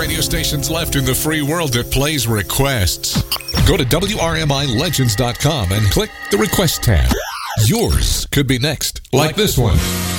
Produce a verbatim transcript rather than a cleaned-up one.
radio stations left in the free world that plays requests. Go to W R M I Legends dot com and click the Request tab. Yours could be next, like this one.